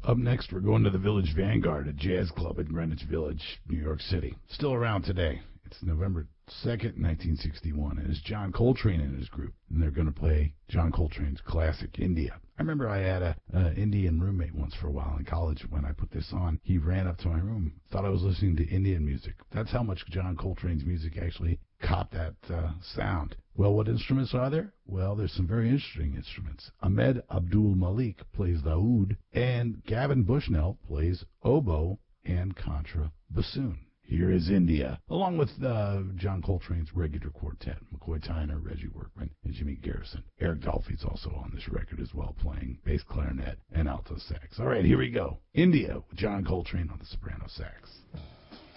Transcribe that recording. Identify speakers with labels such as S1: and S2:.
S1: Up next, we're going to the Village Vanguard, a jazz club in Greenwich Village, New York City. Still around today. It's November 2nd, 1961, and it's John Coltrane and his group. And they're going to play John Coltrane's classic, India. I remember I had an Indian roommate once for a while in college. When I put this on, he ran up to my room, thought I was listening to Indian music. That's how much John Coltrane's music actually copped that sound. Well, what instruments are there? Well, there's some very interesting instruments. Ahmed Abdul Malik plays the oud, and Gavin Bushnell plays oboe and contrabassoon. Here is India, along with John Coltrane's regular quartet, McCoy Tyner, Reggie Workman, and Jimmy Garrison. Eric Dolphy's also on this record as well, playing bass clarinet and alto sax. All right, here we go. India with John Coltrane on the soprano sax.